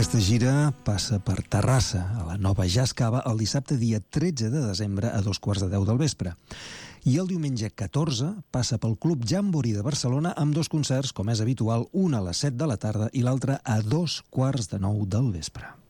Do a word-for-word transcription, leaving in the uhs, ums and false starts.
Aquesta gira passa per Terrassa, a la Nova Jazz Cava, el dissabte dia tretze de desembre a dos quarts de deu del vespre. I el diumenge catorze passa pel Club Jamboree de Barcelona amb dos concerts, com és habitual, un a les set de la tarda i l'altre a dos quarts de nou del vespre.